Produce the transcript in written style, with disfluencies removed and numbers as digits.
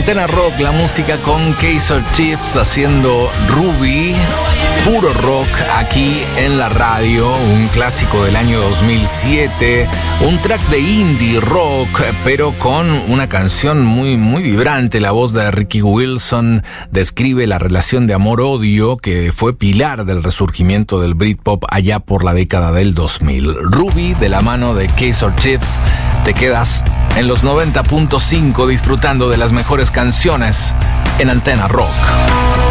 Antena Rock, la música con Kaiser Chiefs haciendo Ruby, puro rock aquí en la radio, un clásico del año 2007, un track de indie rock, pero con una canción muy vibrante. La voz de Ricky Wilson describe la relación de amor-odio que fue pilar del resurgimiento del Britpop allá por la década del 2000. Ruby, de la mano de Kaiser Chiefs, te quedas en los 90.5 disfrutando de las mejores canciones en Antena Rock.